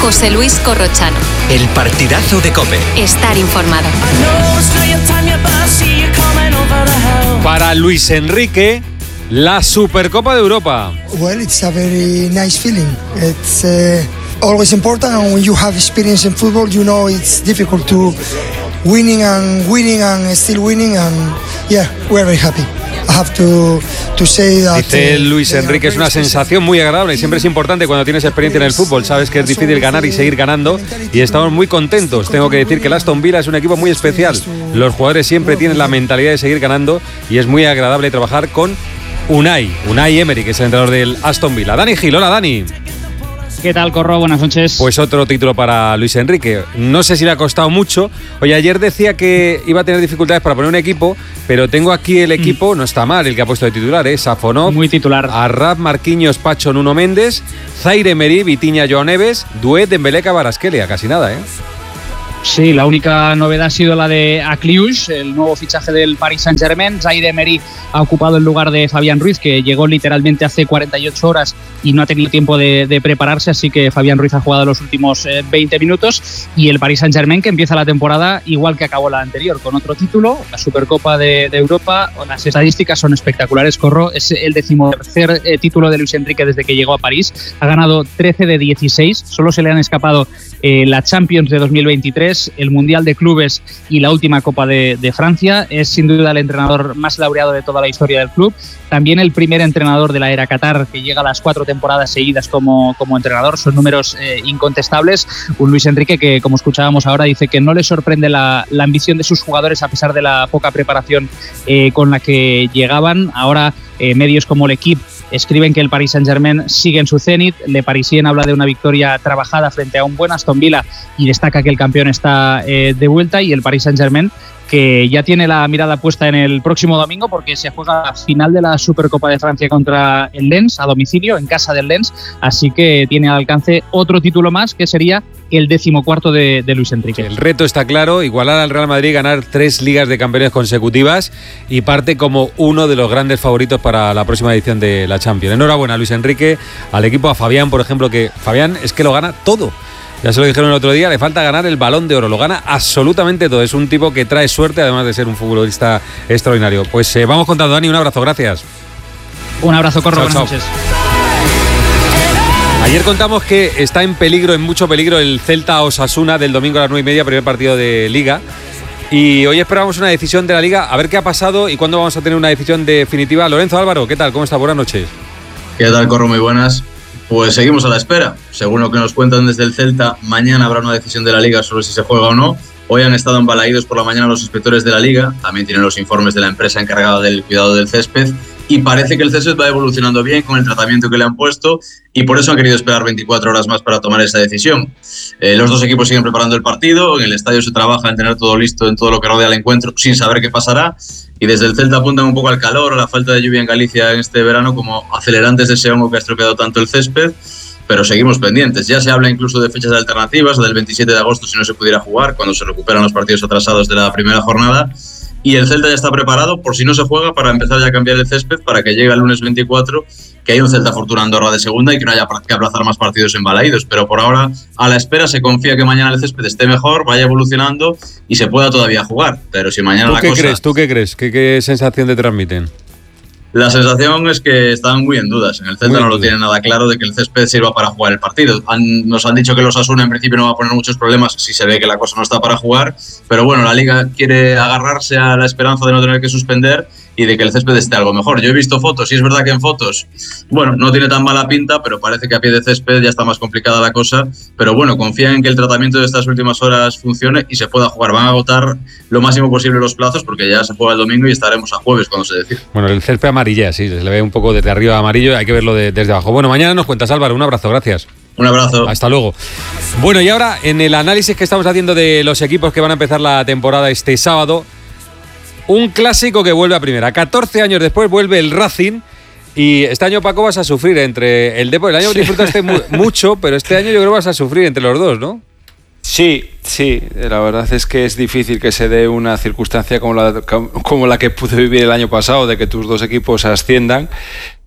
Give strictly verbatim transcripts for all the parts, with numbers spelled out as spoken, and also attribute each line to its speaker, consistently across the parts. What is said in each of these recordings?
Speaker 1: José Luis Corrochano.
Speaker 2: El partidazo de COPE.
Speaker 1: Estar informado.
Speaker 3: Para Luis Enrique, la Supercopa de Europa.
Speaker 4: Well, it's a very nice feeling. It's uh, always important, and when you have experience in football, you know it's difficult to winning and winning and still winning, and yeah, we're very happy. I have to, to say that,
Speaker 3: Dice Luis Enrique, es una sensación muy agradable y siempre es importante cuando tienes experiencia en el fútbol. Sabes que es difícil ganar y seguir ganando y estamos muy contentos. Tengo que decir que el Aston Villa es un equipo muy especial. Los jugadores siempre tienen la mentalidad de seguir ganando y es muy agradable trabajar con Unai, Unai Emery, que es el entrenador del Aston Villa. Dani Gil, hola Dani.
Speaker 5: ¿Qué tal, Corro? Buenas noches.
Speaker 3: Pues otro título para Luis Enrique. No sé si le ha costado mucho. Oye, ayer decía que iba a tener dificultades para poner un equipo, pero tengo aquí el equipo, mm. no está mal el que ha puesto de titular, ¿eh? Safonov,
Speaker 5: muy titular.
Speaker 3: Arrab, Marquinhos, Pacho, Nuno Méndez, Zaire Emery, Vitinha, Joao Neves, Duet, Dembélé, Kvaratskhelia. Casi nada, ¿eh?
Speaker 5: Sí, la única novedad ha sido la de Akliouche, el nuevo fichaje del Paris Saint-Germain. Zaire Emery ha ocupado el lugar de Fabián Ruiz, que llegó literalmente hace cuarenta y ocho horas y no ha tenido tiempo de, de prepararse, así que Fabián Ruiz ha jugado los últimos eh, veinte minutos. Y el Paris Saint-Germain, que empieza la temporada igual que acabó la anterior, con otro título, la Supercopa de, de Europa. Las estadísticas son espectaculares, Corro. Es el decimotercer eh, título de Luis Enrique desde que llegó a París. Ha ganado trece de dieciséis, solo se le han escapado eh, la Champions de dos mil veintitrés, el Mundial de Clubes y la última Copa de, de Francia. Es sin duda el entrenador más laureado de toda la historia del club. También el primer entrenador de la era Qatar que llega a las cuatro temporadas seguidas como, como entrenador. Son números eh, incontestables. Un Luis Enrique que, como escuchábamos ahora, dice que no le sorprende la, la ambición de sus jugadores a pesar de la poca preparación eh, con la que llegaban. Ahora eh, medios como L'Equipe escriben que el Paris Saint-Germain sigue en su cenit. Le Parisien habla de una victoria trabajada frente a un buen Aston Villa y destaca que el campeón está eh, de vuelta, y el Paris Saint-Germain que ya tiene la mirada puesta en el próximo domingo porque se juega la final de la Supercopa de Francia contra el Lens a domicilio, en casa del Lens, así que tiene al alcance otro título más que sería el decimocuarto de, de Luis Enrique.
Speaker 3: El reto está claro, igualar al Real Madrid, ganar tres ligas de campeones consecutivas y parte como uno de los grandes favoritos para la próxima edición de la Champions. Enhorabuena Luis Enrique, al equipo, a Fabián, por ejemplo, que Fabián es que lo gana todo. Ya se lo dijeron el otro día, le falta ganar el Balón de Oro, lo gana absolutamente todo. Es un tipo que trae suerte, además de ser un futbolista extraordinario. Pues eh, vamos contando, Dani, un abrazo, gracias.
Speaker 5: Un abrazo, Corro,
Speaker 3: chao,
Speaker 5: buenas
Speaker 3: chao.
Speaker 5: noches.
Speaker 3: Ayer contamos que está en peligro, en mucho peligro, el Celta Osasuna del domingo a las nueve y media, primer partido de Liga. Y hoy esperamos una decisión de la Liga, a ver qué ha pasado y cuándo vamos a tener una decisión definitiva. Lorenzo Álvaro, ¿qué tal? ¿Cómo está? Buenas noches.
Speaker 6: ¿Qué tal, Corro? Muy buenas. Pues seguimos a la espera. Según lo que nos cuentan desde el Celta, mañana habrá una decisión de la Liga sobre si se juega o no. Hoy han estado en Balaídos por la mañana los inspectores de la Liga, también tienen los informes de la empresa encargada del cuidado del césped, y parece que el césped va evolucionando bien con el tratamiento que le han puesto, y por eso han querido esperar veinticuatro horas más para tomar esa decisión. Eh, los dos equipos siguen preparando el partido, en el estadio se trabaja en tener todo listo en todo lo que rodea el encuentro, sin saber qué pasará, y desde el Celta apuntan un poco al calor, a la falta de lluvia en Galicia en este verano como acelerantes de ese hongo que ha estropeado tanto el césped. Pero seguimos pendientes. Ya se habla incluso de fechas alternativas, o del veintisiete de agosto si no se pudiera jugar, cuando se recuperan los partidos atrasados de la primera jornada. Y el Celta ya está preparado, por si no se juega, para empezar ya a cambiar el césped, para que llegue el lunes veinticuatro, que hay un Celta Fortuna Andorra de segunda y que no haya que aplazar más partidos en Balaídos. Pero por ahora, a la espera, se confía que mañana el césped esté mejor, vaya evolucionando y se pueda todavía jugar. Pero si mañana
Speaker 3: ¿Tú
Speaker 6: la
Speaker 3: qué
Speaker 6: cosa...
Speaker 3: crees? ¿Tú qué crees? ¿Qué, qué sensación te transmiten?
Speaker 6: La sensación es que están muy en dudas. En el Celta no lo tienen nada claro de que el césped sirva para jugar el partido. Han, nos han dicho que los Osasuna en principio no va a poner muchos problemas si se ve que la cosa no está para jugar, pero bueno, la Liga quiere agarrarse a la esperanza de no tener que suspender y de que el césped esté algo mejor. Yo he visto fotos y es verdad que en fotos, bueno, no tiene tan mala pinta, pero parece que a pie de césped ya está más complicada la cosa. Pero bueno, confían en que el tratamiento de estas últimas horas funcione y se pueda jugar. Van a agotar lo máximo posible los plazos porque ya se juega el domingo y estaremos a jueves cuando se decida.
Speaker 3: Bueno, el césped amarilla, sí, se le ve un poco desde arriba amarillo, hay que verlo de, desde abajo. Bueno, mañana nos cuentas, Álvaro, un abrazo, gracias.
Speaker 6: Un abrazo.
Speaker 3: Hasta luego. Bueno, y ahora en el análisis que estamos haciendo de los equipos que van a empezar la temporada este sábado, un clásico que vuelve a primera. catorce años después vuelve el Racing y este año, Paco, vas a sufrir entre el Depor. El año disfrutaste mu- mucho, pero este año yo creo que vas a sufrir entre los dos, ¿no?
Speaker 7: Sí, sí, la verdad es que es difícil que se dé una circunstancia como la, como la que pude vivir el año pasado, de que tus dos equipos asciendan,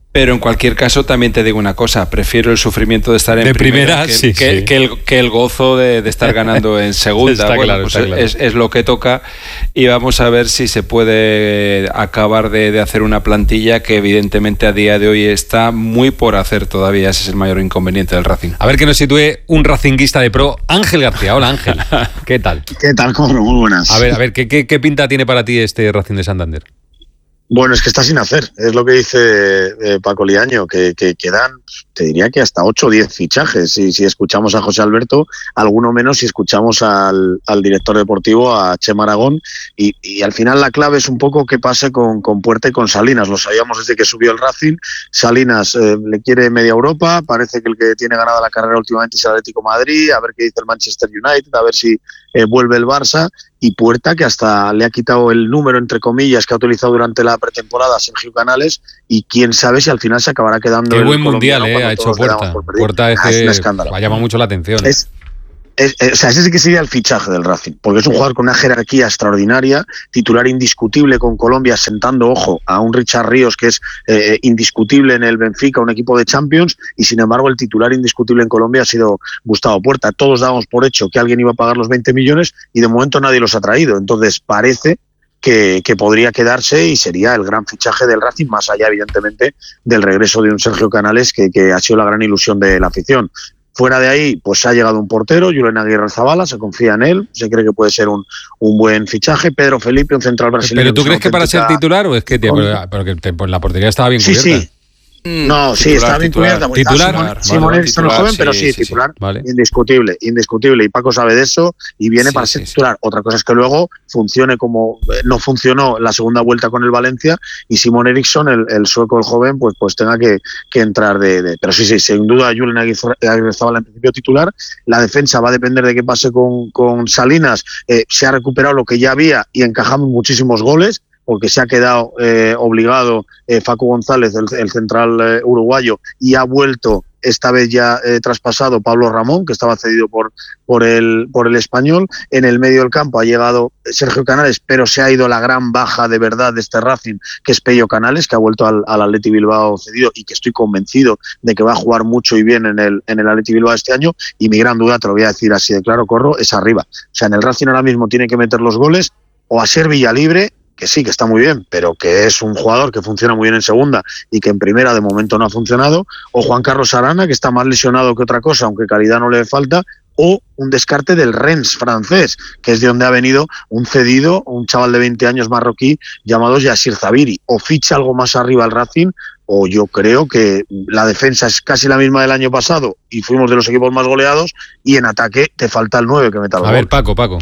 Speaker 7: Pero en cualquier caso también te digo una cosa, prefiero el sufrimiento de estar en
Speaker 3: de
Speaker 7: primera,
Speaker 3: primera
Speaker 7: que,
Speaker 3: sí,
Speaker 7: que,
Speaker 3: sí.
Speaker 7: Que, el, que el gozo de, de estar ganando en segunda.
Speaker 3: Está
Speaker 7: bueno,
Speaker 3: claro,
Speaker 7: pues
Speaker 3: está claro.
Speaker 7: Es, es lo que toca y vamos a ver si se puede acabar de, de hacer una plantilla que evidentemente a día de hoy está muy por hacer todavía. Ese es el mayor inconveniente del Racing.
Speaker 3: A ver que nos sitúe un racinguista de pro, Ángel García. Hola Ángel, ¿qué tal?
Speaker 8: ¿Qué tal, Corro? Muy buenas.
Speaker 3: A ver, a ver, ¿qué, qué, qué pinta tiene para ti este Racing de Santander?
Speaker 8: Bueno, es que está sin hacer, es lo que dice eh, Paco Liaño, que, que quedan, te diría que hasta ocho o diez fichajes, y si escuchamos a José Alberto, alguno menos si escuchamos al, al director deportivo, a Chema Aragón, y, y al final la clave es un poco qué pase con, con Puerta y con Salinas. Lo sabíamos desde que subió el Racing. Salinas eh, le quiere media Europa, parece que el que tiene ganada la carrera últimamente es el Atlético de Madrid, a ver qué dice el Manchester United, a ver si eh, vuelve el Barça, y Puerta, que hasta le ha quitado el número, entre comillas, que ha utilizado durante la pretemporada a Sergio Canales, y quién sabe si al final se acabará quedando.
Speaker 3: Qué
Speaker 8: el
Speaker 3: buen mundial eh, ha hecho Puerta. Puerta es
Speaker 8: ah,
Speaker 3: que
Speaker 8: es un escándalo.
Speaker 3: ha llamado mucho la atención.
Speaker 8: Es, es, es, o sea, ese sí que sería el fichaje del Racing, porque es un jugador con una jerarquía extraordinaria, titular indiscutible con Colombia, sentando, ojo, a un Richard Ríos que es eh, indiscutible en el Benfica, un equipo de Champions, y sin embargo el titular indiscutible en Colombia ha sido Gustavo Puerta. Todos dábamos por hecho que alguien iba a pagar los veinte millones y de momento nadie los ha traído, entonces parece que, que podría quedarse y sería el gran fichaje del Racing, más allá evidentemente del regreso de un Sergio Canales que, que ha sido la gran ilusión de la afición. Fuera de ahí, pues ha llegado un portero, Julen Aguirre Zabala, se confía en él, se cree que puede ser un, un buen fichaje. Pedro Felipe, un central brasileño.
Speaker 3: ¿Pero tú crees que para ser
Speaker 8: auténtica...
Speaker 3: titular o es que tío, pero, pero que te, pues la portería estaba bien cubierta?
Speaker 8: Sí, sí. No, sí, está bien cubierta.
Speaker 3: Titular,
Speaker 8: Simón, Simón vale, Erickson es joven, sí, pero sí, sí titular, sí, vale. indiscutible, indiscutible. Y Paco sabe de eso y viene sí, para ser sí, titular. Sí. Otra cosa es que luego funcione como eh, no funcionó en la segunda vuelta con el Valencia y Simón Erickson, el, el sueco, el joven, pues pues tenga que, que entrar de, de... Pero sí, sí, sin duda Julen Aguirre Zabala en principio titular. La defensa va a depender de qué pase con, con Salinas. Eh, se ha recuperado lo que ya había y encajamos muchísimos goles, porque se ha quedado eh, obligado eh, Facu González, el, el central eh, uruguayo, y ha vuelto esta vez ya eh, traspasado Pablo Ramón, que estaba cedido por, por, el, por el Español. En el medio del campo ha llegado Sergio Canales, pero se ha ido la gran baja de verdad de este Racing, que es Pello Canales, que ha vuelto al, al Athletic Bilbao cedido y que estoy convencido de que va a jugar mucho y bien en el, en el Athletic Bilbao este año. Y mi gran duda, te lo voy a decir así de claro, Corro, es arriba. O sea, en el Racing ahora mismo tiene que meter los goles o a ser Villalibre, que sí, que está muy bien, pero que es un jugador que funciona muy bien en segunda y que en primera de momento no ha funcionado, o Juan Carlos Arana, que está más lesionado que otra cosa, aunque calidad no le falta, o un descarte del Rennes francés, que es de donde ha venido un cedido, un chaval de veinte años marroquí llamado Yassir Zabiri. O ficha algo más arriba al Racing, o yo creo que la defensa es casi la misma del año pasado y fuimos de los equipos más goleados, y en ataque te falta el nueve que meta los
Speaker 3: A ver,
Speaker 8: goles.
Speaker 3: Paco, Paco.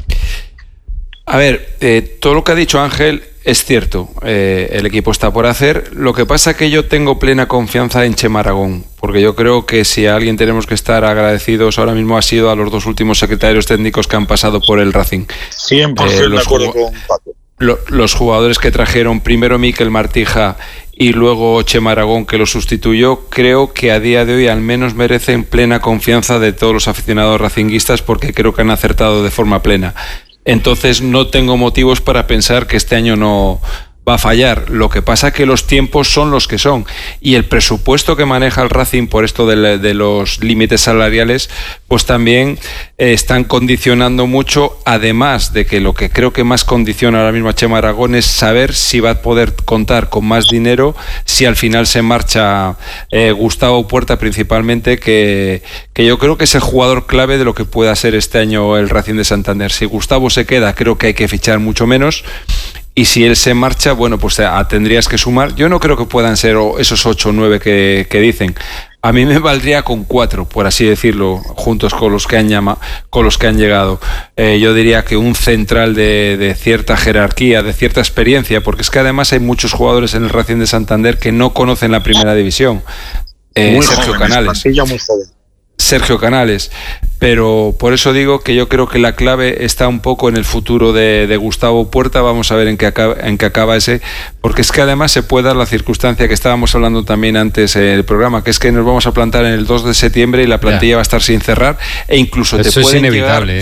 Speaker 7: A ver, eh, todo lo que ha dicho Ángel es cierto, eh, el equipo está por hacer. Lo que pasa es que yo tengo plena confianza en Chema Aragón, porque yo creo que si a alguien tenemos que estar agradecidos ahora mismo ha sido a los dos últimos secretarios técnicos que han pasado por el Racing.
Speaker 8: cien por ciento eh, de acuerdo con Paco.
Speaker 7: Lo, los jugadores que trajeron, primero Mikel Martija y luego Chema Aragón, que lo sustituyó, creo que a día de hoy al menos merecen plena confianza de todos los aficionados racinguistas, porque creo que han acertado de forma plena. Entonces no tengo motivos para pensar que este año no va a fallar. Lo que pasa es que los tiempos son los que son y el presupuesto que maneja el Racing por esto de, de los límites salariales, pues también eh, están condicionando mucho, además de que lo que creo que más condiciona ahora mismo a Chema Aragón es saber si va a poder contar con más dinero si al final se marcha eh, Gustavo Puerta principalmente, que, que yo creo que es el jugador clave de lo que pueda ser este año el Racing de Santander. Si Gustavo se queda, creo que hay que fichar mucho menos. Y si él se marcha, bueno, pues tendrías que sumar. Yo no creo que puedan ser esos ocho o nueve que, que dicen. A mí me valdría con cuatro, por así decirlo, juntos con los que han llama, con los que han llegado. Eh, yo diría que un central de, de cierta jerarquía, de cierta experiencia, porque es que además hay muchos jugadores en el Racing de Santander que no conocen la primera división. Eh,
Speaker 8: muy
Speaker 7: Sergio
Speaker 8: jóvenes,
Speaker 7: Canales.
Speaker 8: Muy joven.
Speaker 7: Sergio Canales, pero por eso digo que yo creo que la clave está un poco en el futuro de, de Gustavo Puerta. Vamos a ver en qué acaba, en qué acaba ese, porque es que además se puede dar la circunstancia que estábamos hablando también antes en el programa, que es que nos vamos a plantar en el dos de septiembre y la plantilla ya va a estar sin cerrar, e incluso
Speaker 3: eso
Speaker 7: te pueden
Speaker 3: es inevitable,
Speaker 7: llegar,
Speaker 3: ¿eh?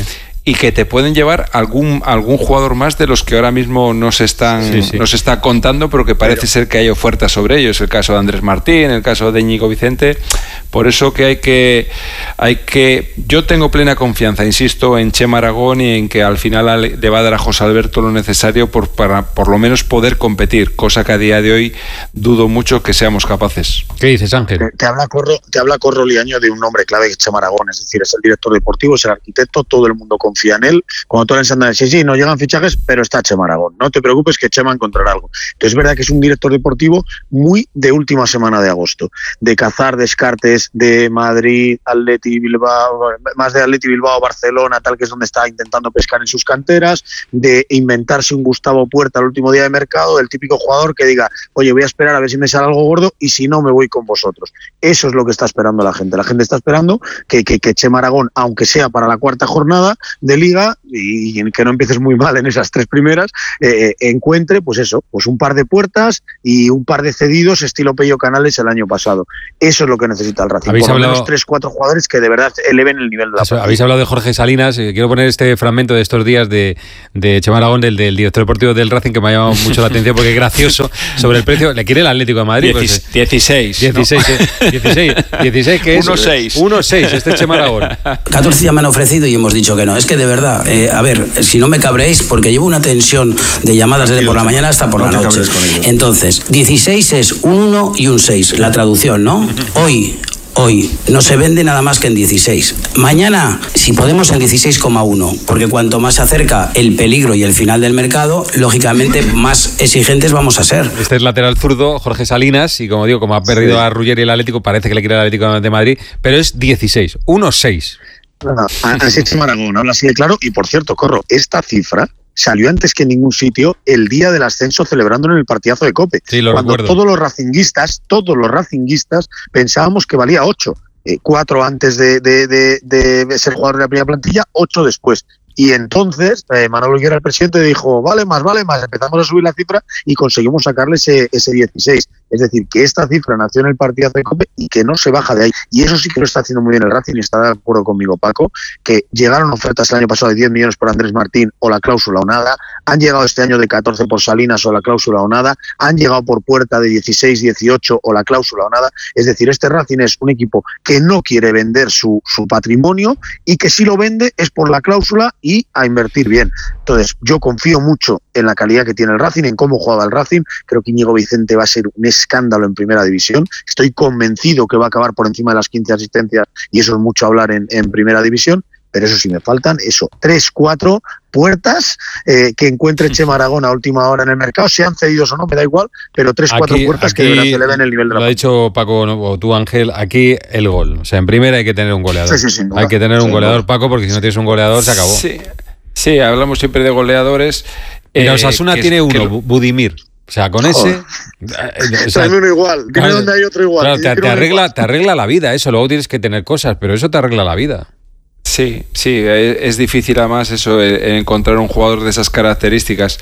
Speaker 7: y que te pueden llevar algún algún jugador más de los que ahora mismo nos están sí, sí. nos está contando, pero que parece pero, ser que hay ofertas sobre ellos. El caso de Andrés Martín, el caso de Íñigo Vicente. Por eso que hay que hay que yo tengo plena confianza, insisto, en Chema Aragón y en que al final le va a dar a José Alberto lo necesario por para por lo menos poder competir, cosa que a día de hoy dudo mucho que seamos capaces.
Speaker 3: ¿Qué dices, Ángel?
Speaker 8: Te, te habla Corro, te habla Corro Liaño de un nombre clave que es Chema Aragón, es decir, es el director deportivo, es el arquitecto, todo el mundo confía confía en él, cuando todos les andan sí, sí, no llegan fichajes, pero está Chema Aragón, no te preocupes que Chema encontrará algo. Entonces es verdad que es un director deportivo muy de última semana de agosto, de cazar descartes de Madrid, Atleti Bilbao, más de Atleti Bilbao, Barcelona, tal, que es donde está intentando pescar en sus canteras, de inventarse un Gustavo Puerta al último día de mercado, del típico jugador que diga, oye, voy a esperar a ver si me sale algo gordo y si no me voy con vosotros. Eso es lo que está esperando la gente. La gente está esperando que, que, que Chema Aragón, aunque sea para la cuarta jornada de Liga, y, y que no empieces muy mal en esas tres primeras, eh, encuentre, pues eso, pues un par de puertas y un par de cedidos estilo Pello Canales el año pasado. Eso es lo que necesita el Racing. Por lo menos tres, cuatro jugadores que de verdad eleven el nivel de la
Speaker 3: eso, habéis hablado de Jorge Salinas, eh, quiero poner este fragmento de estos días de, de Chema Aragón, del, del director deportivo del Racing, que me ha llamado mucho la atención porque es gracioso sobre el precio. Le quiere el Atlético de Madrid.
Speaker 7: Dieci, pues, dieciséis.
Speaker 3: dieciséis, ¿no? eh, dieciséis, dieciséis, que es
Speaker 7: uno seis.
Speaker 3: uno seis, este es Chema Aragón.
Speaker 9: catorce ya me han ofrecido y hemos dicho que no. Es que de verdad, eh, a ver, si no me cabréis, porque llevo una tensión de llamadas desde por la mañana hasta por no la noche. Entonces, dieciséis es un uno y un seis, la traducción, ¿no? Hoy... Hoy no se vende nada más que en dieciséis. Mañana, si podemos, en dieciséis coma uno, porque cuanto más se acerca el peligro y el final del mercado, lógicamente más exigentes vamos a ser.
Speaker 3: Este es lateral zurdo, Jorge Salinas, y como digo, como ha perdido sí. a Ruggeri el Atlético, parece que le quiere el Atlético de Madrid, pero es dieciséis, uno seis.
Speaker 8: No, así es Maragón, habla así de claro, y por cierto, Corro, esta cifra salió antes que en ningún sitio el día del ascenso, celebrándolo en el partidazo de COPE.
Speaker 3: Sí, lo
Speaker 8: cuando
Speaker 3: recuerdo.
Speaker 8: todos los racinguistas, todos los racinguistas pensábamos que valía ocho. Eh, cuatro antes de, de, de, de ser jugador de la primera plantilla, ocho después. Y entonces eh, Manolo Higuera, el presidente, dijo, vale más, vale más. Empezamos a subir la cifra y conseguimos sacarle ese, ese dieciséis. Es decir, que esta cifra nació en el partido de COPE y que no se baja de ahí. Y eso sí que lo está haciendo muy bien el Racing, y está de acuerdo conmigo, Paco, que llegaron ofertas el año pasado de diez millones por Andrés Martín o la cláusula o nada, han llegado este año de catorce por Salinas o la cláusula o nada, han llegado por Puerta de dieciséis, dieciocho o la cláusula o nada. Es decir, este Racing es un equipo que no quiere vender su, su patrimonio, y que si lo vende es por la cláusula y a invertir bien. Entonces, yo confío mucho en la calidad que tiene el Racing, en cómo juega el Racing. Creo que Íñigo Vicente va a ser un escándalo en primera división. Estoy convencido que va a acabar por encima de las quince asistencias, y eso es mucho hablar en, en primera división. Pero eso sí, me faltan eso, tres, cuatro puertas eh, que encuentre Chema Aragón a última hora en el mercado, sean cedidos o no, me da igual, pero tres, aquí, cuatro puertas que de verdad eleven el nivel de la.
Speaker 3: Lo ha dicho Paco, ¿no? O tú, Ángel, aquí el gol. O sea, en primera hay que tener un goleador.
Speaker 8: Sí, sí, sí,
Speaker 3: hay que tener un
Speaker 8: sí,
Speaker 3: goleador,
Speaker 8: no.
Speaker 3: Paco, porque si no tienes un goleador se acabó.
Speaker 7: Sí, sí, hablamos siempre de goleadores.
Speaker 3: Mira, eh, Osasuna tiene uno, que... Budimir. O sea, con ese...
Speaker 8: Oh. O sea, uno igual. Dime dónde hay otro igual.
Speaker 3: Claro, te, te, arregla, te arregla la vida eso. Luego tienes que tener cosas, pero eso te arregla la vida.
Speaker 7: Sí, sí, es difícil además eso, encontrar un jugador de esas características.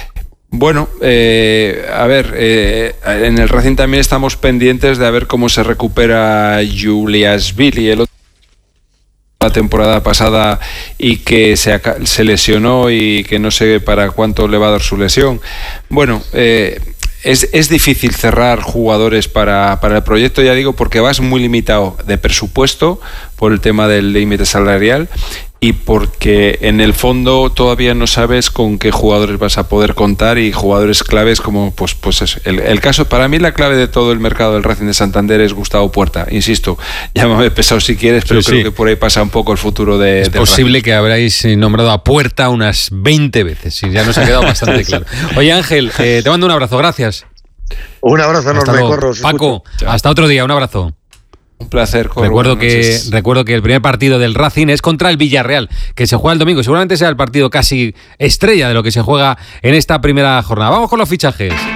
Speaker 7: Bueno, eh, a ver, eh, en el Racing también estamos pendientes de a ver cómo se recupera Juliashvili, el otro la temporada pasada, y que se, se lesionó y que no sé para cuánto le va a dar su lesión. Bueno, eh, es, es difícil cerrar jugadores para, para el proyecto, ya digo, porque vas muy limitado de presupuesto por el tema del límite salarial, y porque en el fondo todavía no sabes con qué jugadores vas a poder contar, y jugadores claves como pues pues eso. El, el caso, para mí la clave de todo el mercado del Racing de Santander es Gustavo Puerta, insisto, llámame pesado si quieres, pero sí, creo sí. que por ahí pasa un poco el futuro de
Speaker 3: es
Speaker 7: del
Speaker 3: posible
Speaker 7: Racing.
Speaker 3: Que habráis nombrado a Puerta unas veinte veces, y ya nos ha quedado bastante claro. Oye, Ángel, eh, te mando un abrazo, gracias.
Speaker 8: Un abrazo enorme, Corro.
Speaker 3: Paco, hasta otro día, un abrazo.
Speaker 7: Un placer, Corro.
Speaker 3: Recuerdo que, recuerdo que el primer partido del Racing es contra el Villarreal, que se juega el domingo. Seguramente sea el partido casi estrella de lo que se juega en esta primera jornada. Vamos con los fichajes.